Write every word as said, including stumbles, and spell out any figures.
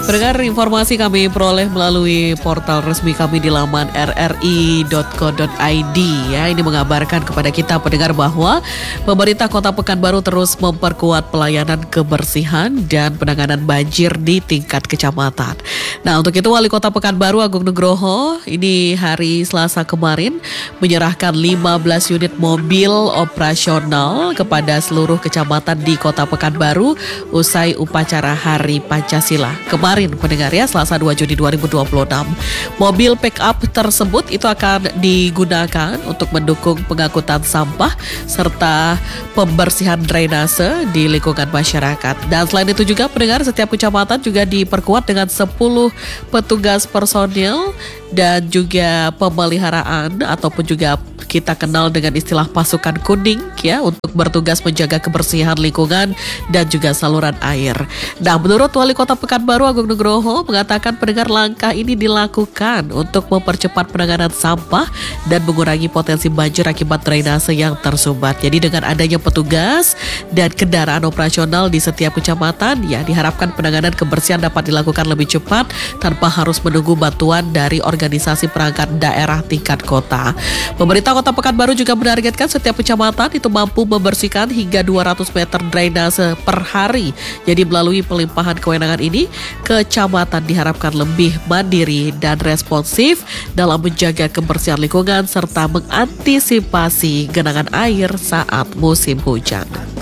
Pendengar, informasi kami peroleh melalui portal resmi kami di laman r r i dot co dot i d ya. Ini mengabarkan kepada kita pendengar bahwa pemerintah Kota Pekanbaru terus memperkuat pelayanan kebersihan dan penanganan banjir di tingkat kecamatan. Nah, untuk itu Wali Kota Pekanbaru Agung Nugroho ini hari Selasa kemarin menyerahkan lima belas unit mobil operasional kepada seluruh kecamatan di Kota Pekanbaru usai upacara Hari Pancasila kemarin pendengar ya, Selasa dua Juni dua ribu dua puluh enam. Mobil pick up tersebut itu akan digunakan untuk mendukung pengangkutan sampah serta pembersihan drainase di lingkungan masyarakat. Dan selain itu juga pendengar, setiap kecamatan juga diperkuat dengan sepuluh petugas personil dan juga pemeliharaan ataupun juga kita kenal dengan istilah pasukan kuning ya, untuk bertugas menjaga kebersihan lingkungan dan juga saluran air. Nah, menurut Wali Kota Pekanbaru Agung Nugroho mengatakan pendengar, langkah ini dilakukan untuk mempercepat penanganan sampah dan mengurangi potensi banjir akibat drainase yang tersumbat. Jadi dengan adanya petugas dan kendaraan operasional di setiap kecamatan ya, diharapkan penanganan kebersihan dapat dilakukan lebih cepat tanpa harus menunggu bantuan dari organisasi perangkat daerah tingkat kota. Pemerintah Kota Pekanbaru juga menargetkan setiap kecamatan itu mampu membersihkan hingga dua ratus meter drainase per hari. Jadi melalui pelimpahan kewenangan ini, kecamatan diharapkan lebih mandiri dan responsif dalam menjaga kebersihan lingkungan serta mengantisipasi genangan air saat musim hujan.